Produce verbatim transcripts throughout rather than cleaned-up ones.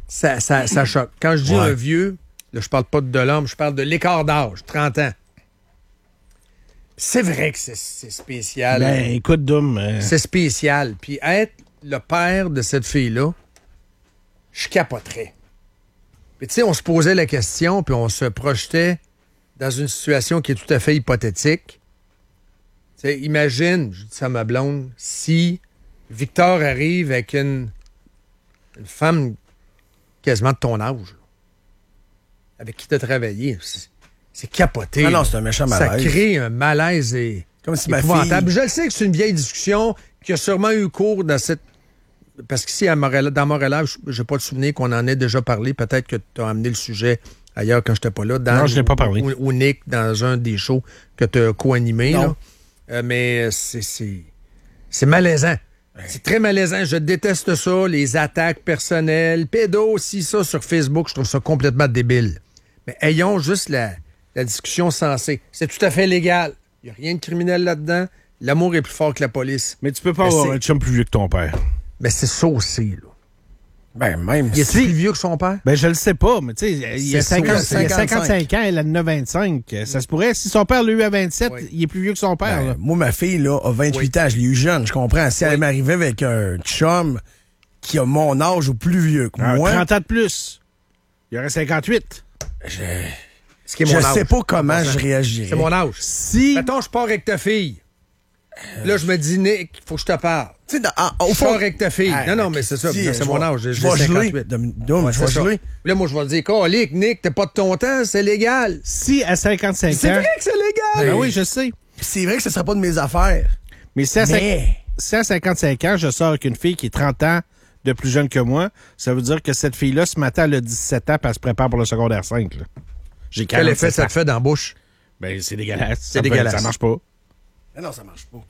ça, ça, ça choque. Quand je dis ouais. un vieux, là, je parle pas de l'homme, je parle de l'écart d'âge, trente ans. C'est vrai que c'est, c'est spécial. Ben, écoute, Dom. Euh... C'est spécial. Puis être le père de cette fille-là, je capoterais. Puis tu sais, on se posait la question, puis on se projetait dans une situation qui est tout à fait hypothétique. Tu sais, imagine, je dis ça à ma blonde, si Victor arrive avec une, une femme quasiment de ton âge, là, avec qui tu as travaillé. C'est, c'est capoté. Ah non, c'est un méchant malaise. Ça crée un malaise et comme si ma épouvantable. fille... Je le sais que c'est une vieille discussion qui a sûrement eu cours dans cette... Parce qu'ici, à Montréal, dans Montréal, je n'ai pas de souvenir qu'on en ait déjà parlé. Peut-être que tu as amené le sujet ailleurs quand je n'étais pas là. Dans, non, je n'ai pas parlé. Ou, ou Nick, dans un des shows que tu as co-animé. Là. Euh, mais c'est, c'est, c'est malaisant. Ouais. C'est très malaisant. Je déteste ça, les attaques personnelles. Pédo aussi, ça, sur Facebook, je trouve ça complètement débile. Mais ayons juste la, la discussion sensée. C'est tout à fait légal. Il n'y a rien de criminel là-dedans. L'amour est plus fort que la police. Mais tu peux pas mais avoir c'est... un chum plus vieux que ton père. Ben, c'est ça aussi, là. Ben, même Il est si... plus vieux que son père? Ben, je le sais pas, mais tu sais, il y a C'est cinquante, ça, il y a cinquante-cinq ans, elle en a vingt-cinq. Ça se pourrait. Si son père l'a eu à vingt-sept, oui. il est plus vieux que son père. Ben, moi, ma fille, là, a vingt-huit oui. ans. Je l'ai eu jeune, je comprends. Si oui. elle m'arrivait avec un chum qui a mon âge ou plus vieux que ah, moi... trente ans de plus. Il y aurait cinquantahuit. Je... Ce qui est mon je âge. sais pas comment je réagirais. C'est mon âge. Si... Mettons, je pars avec ta fille. Euh... Là, je me dis, Nick, il faut que je te parle. Tu sais, au je fond... pars avec ta fille. Ah, non, non, mais c'est ça. Si, c'est mon âge. Je vais geler. Je vais geler. Là, moi, je vais te dire, colique, Nick, t'es pas de ton temps, c'est légal. Si à cinquante-cinq ans... C'est vrai que c'est légal. Ben oui, je sais. C'est vrai que ce ne sera pas de mes affaires. Mais si à, mais... si à cinquante-cinq ans, je sors avec une fille qui est trente ans de plus jeune que moi, ça veut dire que cette fille-là, ce matin, elle a dix-sept ans et elle se prépare pour le secondaire cinq. Là. J'ai Quel effet ça te fait dans la bouche? Ben, c'est dégueulasse. C'est ça dégueulasse. Peut, ça marche pas. Mais non, ça marche pas.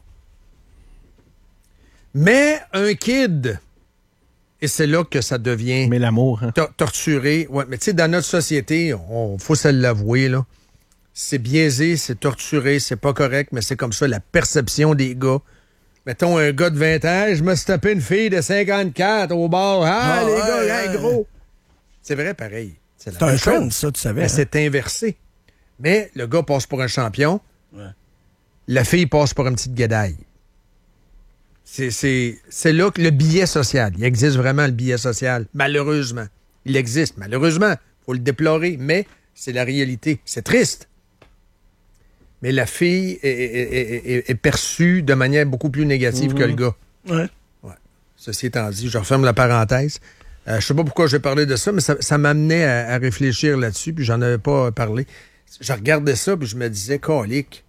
Mais un kid, et c'est là que ça devient... Mais l'amour, hein? To- torturé. Ouais, mais tu sais, dans notre société, on faut se l'avouer, là. C'est biaisé, c'est torturé, c'est pas correct, mais c'est comme ça la perception des gars. Mettons un gars de vingt ans, je me suis tapé une fille de cinquante-quatre au bord. Ah, ah les ouais, gars, ouais, hey, gros! C'est vrai, pareil. C'est, c'est un trend, ça, tu savais. Mais hein? C'est inversé. Mais le gars passe pour un champion. Ouais. La fille passe pour une petite guédaille. C'est, c'est, c'est là que le biais social, il existe vraiment le biais social, malheureusement. Il existe, malheureusement. Il faut le déplorer, mais c'est la réalité. C'est triste. Mais la fille est, est, est, est perçue de manière beaucoup plus négative mmh. que le gars. Ouais. Ouais. Ceci étant dit, je referme la parenthèse. Euh, je sais pas pourquoi j'ai parlé de ça, mais ça, ça m'amenait à, à réfléchir là-dessus, puis j'en avais pas parlé. Je regardais ça, puis je me disais, colique,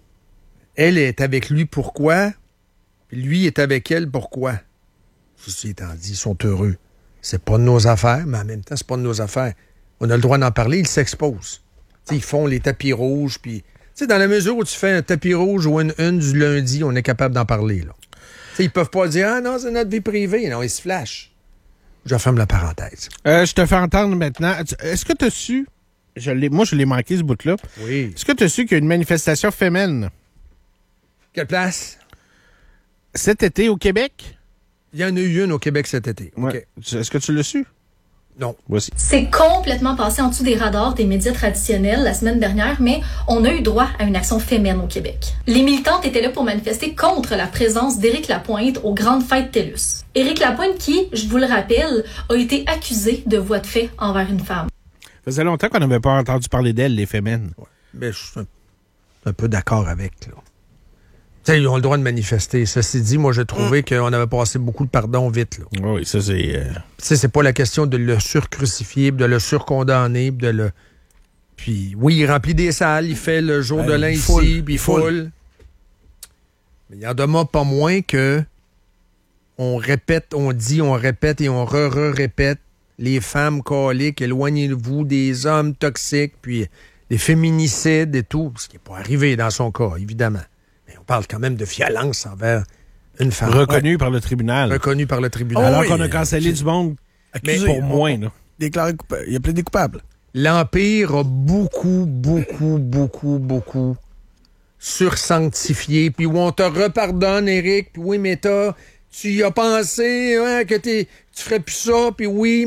elle est avec lui, pourquoi? Puis lui est avec elle, pourquoi? Ceci étant dit, ils sont heureux. C'est pas de nos affaires, mais en même temps, c'est pas de nos affaires. On a le droit d'en parler, ils s'exposent. T'sais, ils font les tapis rouges, puis... Tu sais, dans la mesure où tu fais un tapis rouge ou une une du lundi, on est capable d'en parler, là. T'sais, ils peuvent pas dire « Ah non, c'est notre vie privée ». Non, ils se flashent. Je ferme la parenthèse. Euh, je te fais entendre maintenant. Est-ce que tu as su... Je l'ai, moi, je l'ai manqué, ce bout-là. Oui. Est-ce que tu as su qu'il y a une manifestation féminine? Quelle place? Cet été, au Québec? Il y en a eu une au Québec cet été. Ouais. Okay. Est-ce que tu l'as su? Non. Voici. C'est complètement passé en dessous des radars des médias traditionnels la semaine dernière, mais on a eu droit à une action féminine au Québec. Les militantes étaient là pour manifester contre la présence d'Éric Lapointe aux grandes fêtes TELUS. Éric Lapointe qui, je vous le rappelle, a été accusé de voies de fait envers une femme. Ça faisait longtemps qu'on n'avait pas entendu parler d'elle, les féminines. Ouais. Mais je suis un, un peu d'accord avec, là. T'sais, ils ont le droit de manifester. Ceci dit, moi, j'ai trouvé mmh. qu'on avait passé beaucoup de pardon vite, là. Oui, ça, c'est... Euh... Tu sais, c'est pas la question de le surcrucifier, de le surcondamner, de le... Puis, oui, il remplit des salles, il fait le jour ben, de l'an ici, puis il foule. Mais il y en demeure pas moins que on répète, on dit, on répète et on re-re-répète les femmes coliques, éloignez-vous des hommes toxiques, puis les féminicides et tout, ce qui n'est pas arrivé dans son cas, évidemment. Mais on parle quand même de violence envers une femme. Reconnue ouais. par le tribunal. Reconnue par le tribunal. Oh, Alors oui. qu'on a cancellé du monde accusé pour moins. Là. Déclaré coupable. Il a plaidé coupable. L'Empire a beaucoup, beaucoup, beaucoup, beaucoup sursanctifié. Puis où on te repardonne, Éric. Puis oui, mais t'as, tu y as pensé hein, que t'es, tu ferais plus ça. Puis oui,